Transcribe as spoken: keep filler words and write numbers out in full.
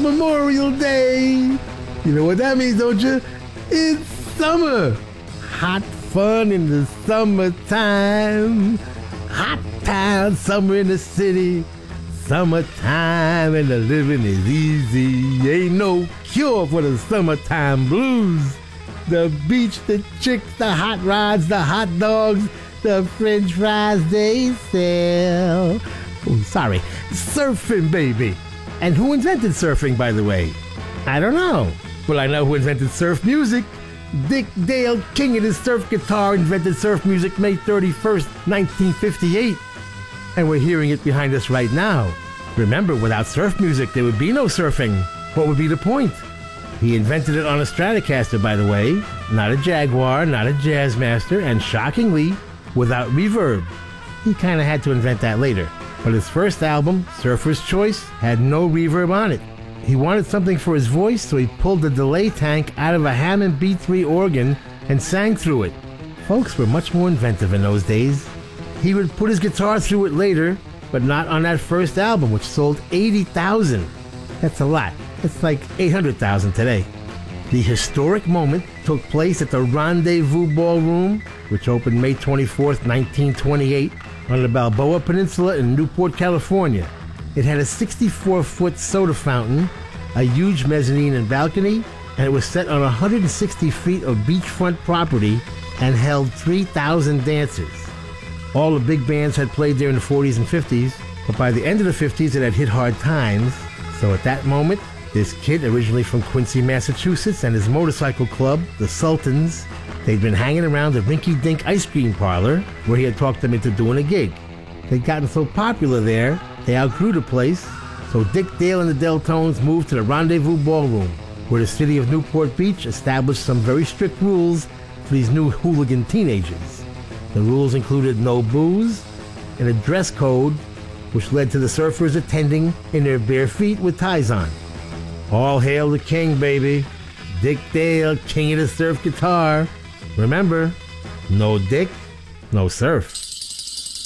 Memorial Day. You know what that means, don't you? It's summer. Hot fun in the summertime. Hot town, summer in the city. Summertime and the living is easy. Ain't no cure for the summertime blues. The beach, the chicks, the hot rods, the hot dogs, the french fries they sell. Oh, sorry. Surfing, baby. And who invented surfing, by the way? I don't know. Well, I know who invented surf music. Dick Dale, king of the surf guitar, invented surf music May thirty-first, nineteen fifty-eight. And we're hearing it behind us right now. Remember, without surf music, there would be no surfing. What would be the point? He invented it on a Stratocaster, by the way. Not a Jaguar, not a Jazzmaster, and shockingly, without reverb. He kind of had to invent that later. But his first album, Surfer's Choice, had no reverb on it. He wanted something for his voice, so he pulled the delay tank out of a Hammond B three organ and sang through it. Folks were much more inventive in those days. He would put his guitar through it later, but not on that first album, which sold eighty thousand. That's a lot. It's like eight hundred thousand today. The historic moment took place at the Rendezvous Ballroom, which opened May twenty-fourth, nineteen twenty-eight, on the Balboa Peninsula in Newport, California. It had a sixty-four foot soda fountain, a huge mezzanine and balcony, and it was set on one hundred sixty feet of beachfront property and held three thousand dancers. All the big bands had played there in the forties and fifties, but by the end of the fifties it had hit hard times. So at that moment, this kid, originally from Quincy, Massachusetts, and his motorcycle club, the Sultans, they'd been hanging around the Rinky Dink ice cream parlor where he had talked them into doing a gig. They'd gotten so popular there, they outgrew the place, so Dick Dale and the Deltones moved to the Rendezvous Ballroom, where the city of Newport Beach established some very strict rules for these new hooligan teenagers. The rules included no booze and a dress code, which led to the surfers attending in their bare feet with ties on. All hail the king, baby. Dick Dale, king of the surf guitar. Remember, no dick, no surf.